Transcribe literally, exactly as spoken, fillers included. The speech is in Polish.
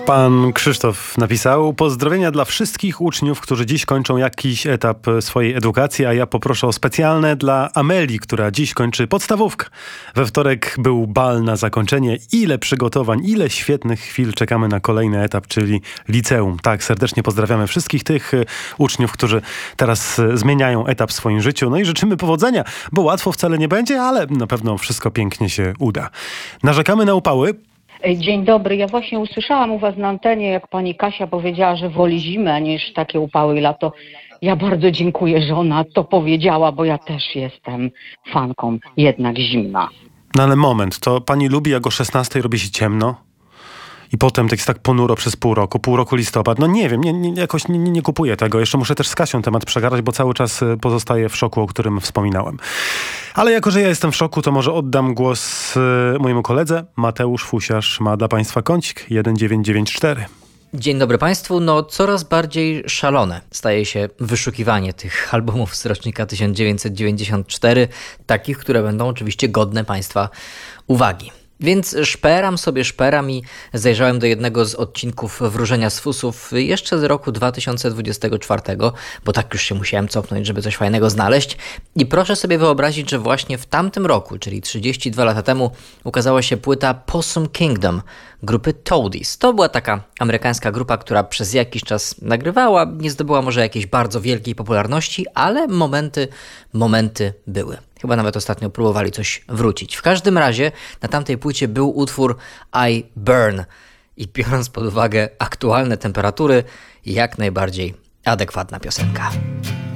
Pan Krzysztof napisał: pozdrowienia dla wszystkich uczniów, którzy dziś kończą jakiś etap swojej edukacji, a ja poproszę o specjalne dla Amelii, która dziś kończy podstawówkę. We wtorek był bal na zakończenie. Ile przygotowań, ile świetnych chwil. Czekamy na kolejny etap, czyli liceum. Tak, serdecznie pozdrawiamy wszystkich tych uczniów, którzy teraz zmieniają etap w swoim życiu. No i życzymy powodzenia, bo łatwo wcale nie będzie, ale na pewno wszystko pięknie się uda. Narzekamy na upały. Dzień dobry. Ja właśnie usłyszałam u was na antenie, jak pani Kasia powiedziała, że woli zimę niż takie upały i lato. Ja bardzo dziękuję, że ona to powiedziała, bo ja też jestem fanką jednak zimna. No ale moment, to pani lubi, jak o szesnastej robi się ciemno? I potem tak jest tak ponuro przez pół roku, pół roku listopad. No nie wiem, nie, nie, jakoś nie, nie kupuję tego. Jeszcze muszę też z Kasią temat przegadać, bo cały czas pozostaję w szoku, o którym wspominałem. Ale jako, że ja jestem w szoku, to może oddam głos mojemu koledze. Mateusz Fusiarz ma dla państwa kącik jeden dziewięć dziewięć cztery. Dzień dobry Państwu. No coraz bardziej szalone staje się wyszukiwanie tych albumów z rocznika tysiąc dziewięćset dziewięćdziesiąt cztery, takich, które będą oczywiście godne Państwa uwagi. Więc szperam sobie, szperam i zajrzałem do jednego z odcinków Wróżenia z Fusów jeszcze z roku dwa tysiące dwudziestego czwartego, bo tak już się musiałem cofnąć, żeby coś fajnego znaleźć. I proszę sobie wyobrazić, że właśnie w tamtym roku, czyli trzydzieści dwa lata temu, ukazała się płyta Possum Kingdom grupy Toadies. To była taka amerykańska grupa, która przez jakiś czas nagrywała, nie zdobyła może jakiejś bardzo wielkiej popularności, ale momenty, momenty były. Chyba nawet ostatnio próbowali coś wrócić. W każdym razie na tamtej płycie był utwór I Burn i biorąc pod uwagę aktualne temperatury, jak najbardziej adekwatna piosenka.